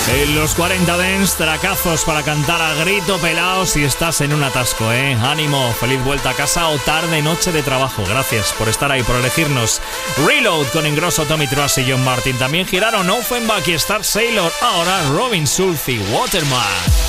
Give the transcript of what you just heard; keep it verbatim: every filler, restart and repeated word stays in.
En los cuarenta Dance, tracazos para cantar a grito pelado si estás en un atasco, ¿eh? Ánimo, feliz vuelta a casa o tarde, noche de trabajo. Gracias por estar ahí, por elegirnos. Reload con Ingrosso, Tommy Truss y John Martin. También giraron Offenbach y Star Sailor. Ahora Robin Schulz y Waterman.